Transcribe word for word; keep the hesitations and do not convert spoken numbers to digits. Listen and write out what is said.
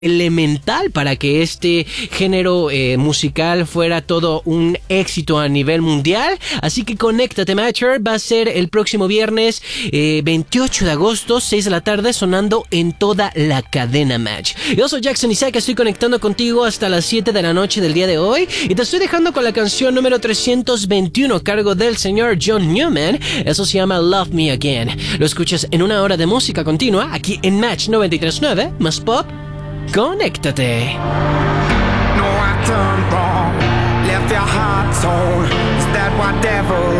elemental para que este género eh, musical fuera todo un éxito a nivel mundial. Así que conéctate, Matcher. Va a ser el próximo viernes eh, veintiocho de agosto, seis de la tarde, sonando en toda la cadena Match. Yo soy Jackson Isaac, estoy conectando contigo hasta las siete de la noche del día de hoy y te estoy dejando con la canción número trescientos veintiuno a cargo del señor John Newman. Eso se llama Love Me Again. Lo escuchas en una hora de música continua aquí en Match noventa y tres punto nueve, más pop. Conéctate. No, I turned wrong, left your heart torn. Is that what devil